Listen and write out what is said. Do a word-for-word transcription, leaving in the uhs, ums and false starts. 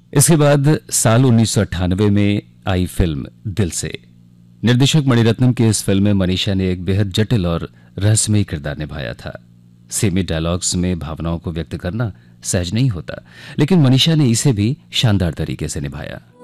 इसके बाद साल उन्नीस सौ अट्ठानवे में आई फिल्म दिल से। निर्देशक मणिरत्नम की इस फिल्म में मनीषा ने एक बेहद जटिल और रहस्यमयी किरदार निभाया था। सीमित डायलॉग्स में भावनाओं को व्यक्त करना सहज नहीं होता, लेकिन मनीषा ने इसे भी शानदार तरीके से निभाया।